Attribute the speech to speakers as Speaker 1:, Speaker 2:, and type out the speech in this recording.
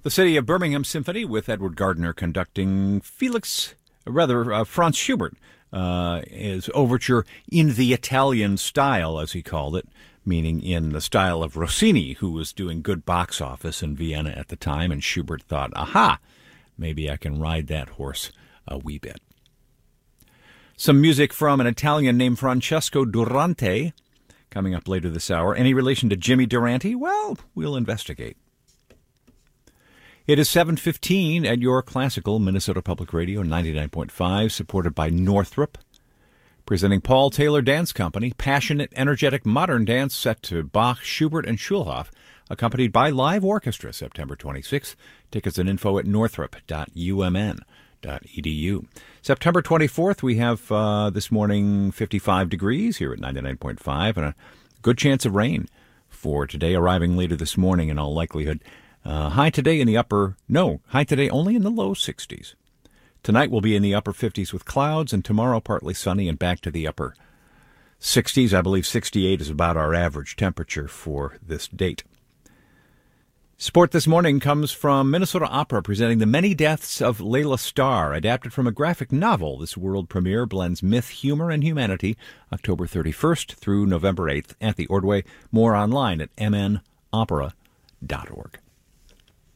Speaker 1: The City of Birmingham Symphony with Edward Gardner conducting Franz Schubert, his overture in the Italian style, as he called it, meaning in the style of Rossini, who was doing good box office in Vienna at the time, and Schubert thought, aha, maybe I can ride that horse a wee bit. Some music from an Italian named Francesco Durante coming up later this hour. Any relation to Jimmy Durante? Well, we'll investigate. It is 7:15 at your classical Minnesota Public Radio 99.5, supported by Northrop, presenting Paul Taylor Dance Company, passionate, energetic, modern dance set to Bach, Schubert, and Schulhoff, accompanied by live orchestra, September 26th. Tickets and info at northrop.umn.edu. September 24th, we have this morning 55 degrees here at 99.5, and a good chance of rain for today, arriving later this morning in all likelihood. High today only in the low 60s. Tonight will be in the upper 50s with clouds, and tomorrow partly sunny and back to the upper 60s. I believe 68 is about our average temperature for this date. Sport this morning comes from Minnesota Opera, presenting The Many Deaths of Layla Starr, adapted from a graphic novel. This world premiere blends myth, humor, and humanity, October 31st through November 8th at the Ordway. More online at mnopera.org.